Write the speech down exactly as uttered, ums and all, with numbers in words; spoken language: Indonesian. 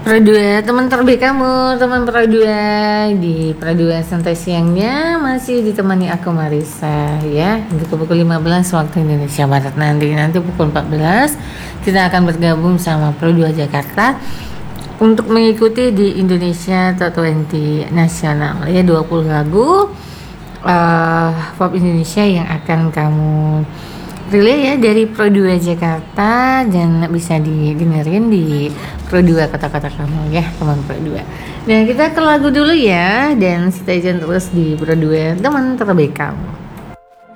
Pro dua, teman terbaik kamu, teman Pro dua di Pro dua Santai Siangnya masih ditemani aku Marisa ya. Untuk pukul lima belas waktu Indonesia Barat nanti nanti pukul empat belas kita akan bergabung sama Pro dua Jakarta untuk mengikuti di Indonesia Top dua puluh nasional ya, dua puluh lagu uh, pop Indonesia yang akan kamu relay ya dari Pro dua Jakarta, dan bisa didengerin di Pro dua kota-kota kamu ya teman Pro dua. Nah kita ke lagu dulu ya, dan stay tune terus di Pro dua teman terbaik kamu.